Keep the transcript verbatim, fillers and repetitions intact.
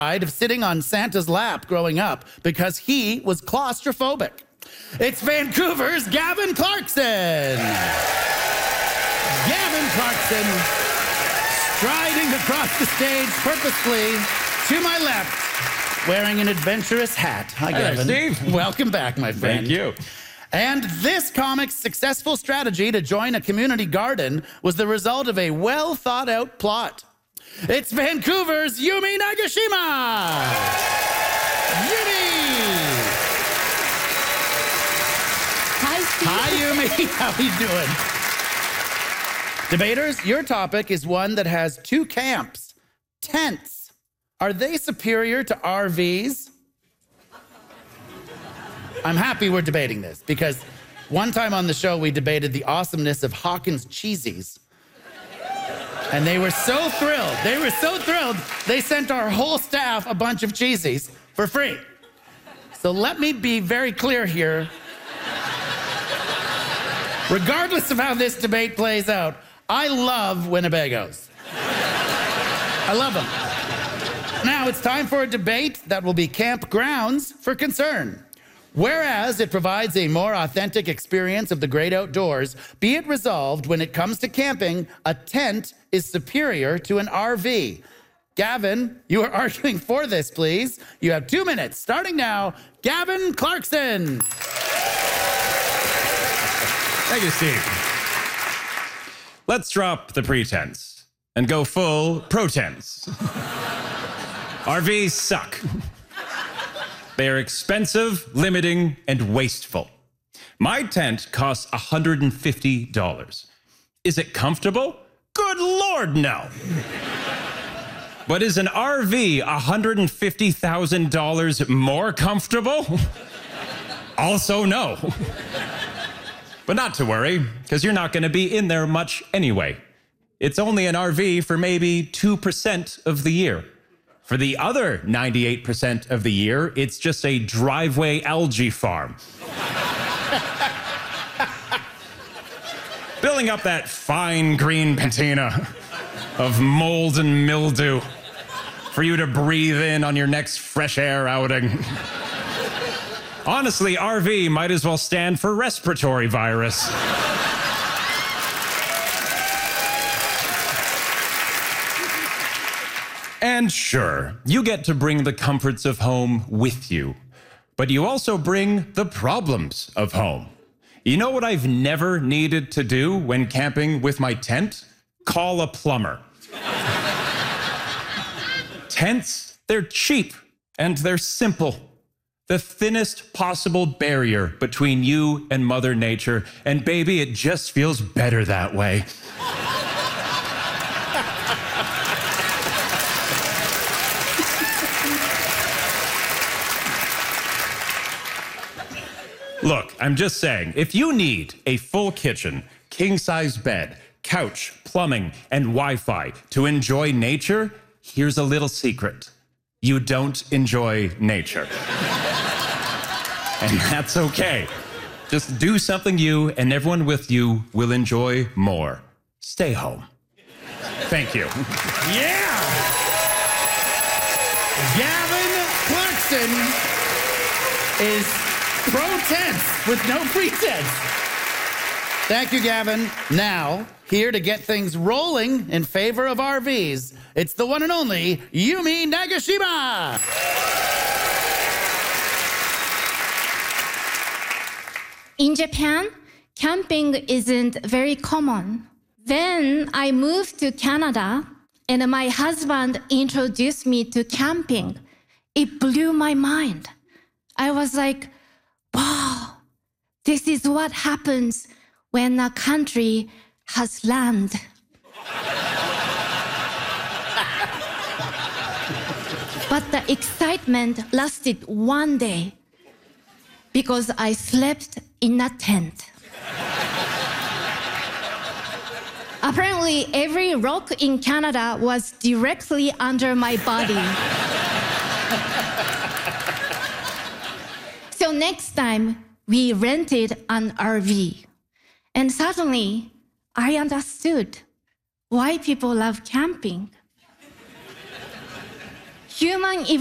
of sitting on Santa's lap growing up because he was claustrophobic. It's Vancouver's Gavin Clarkson. Gavin Clarkson striding across the stage purposefully to my left, wearing an adventurous hat. Hi, Gavin. Hey, Steve. Welcome back, my friend. Thank you. And this comic's successful strategy to join a community garden was the result of a well-thought-out plot. It's Vancouver's Yumi Nagashima! Yumi! Hi, Steve. Hi, Yumi. How are you doing? Debaters, your topic is one that has two camps. Tents. Are they superior to R Vs? I'm happy we're debating this because one time on the show, we debated the awesomeness of Hawkins Cheesies. And they were so thrilled. They were so thrilled, they sent our whole staff a bunch of Cheesies for free. So let me be very clear here. Regardless of how this debate plays out, I love Winnebagos. I love them. Now it's time for a debate that will be campgrounds for concern. Whereas it provides a more authentic experience of the great outdoors, be it resolved when it comes to camping, a tent is superior to an R V. Gavin, you are arguing for this, please. You have two minutes, starting now. Gavin Clarkson. Thank you, Steve. Let's drop the pretense and go full protense. R Vs suck. They are expensive, limiting, and wasteful. My tent costs one hundred fifty dollars. Is it comfortable? Good Lord, no. But is an R V one hundred fifty thousand dollars more comfortable? Also no. But not to worry, because you're not going to be in there much anyway. It's only an R V for maybe two percent of the year. For the other ninety-eight percent of the year, it's just a driveway algae farm. Building up that fine green patina of mold and mildew for you to breathe in on your next fresh air outing. Honestly, R V might as well stand for respiratory virus. And sure, you get to bring the comforts of home with you, but you also bring the problems of home. You know what I've never needed to do when camping with my tent? Call a plumber. Tents, they're cheap and they're simple. The thinnest possible barrier between you and Mother Nature, and baby, it just feels better that way. Look, I'm just saying, if you need a full kitchen, king-size bed, couch, plumbing, and Wi-Fi to enjoy nature, here's a little secret. You don't enjoy nature. And that's okay. Just do something you and everyone with you will enjoy more. Stay home. Thank you. Yeah! Gavin Clarkson is pro-tense with no pretense. Thank you, Gavin. Now, here to get things rolling in favor of R Vs, it's the one and only Yumi Nagashima. In Japan, camping isn't very common. Then I moved to Canada, and my husband introduced me to camping. It blew my mind. I was like, wow, this is what happens when a country has land. But the excitement lasted one day because I slept in a tent. Apparently, every rock in Canada was directly under my body. So next time, we rented an R V. And suddenly, I understood why people love camping. human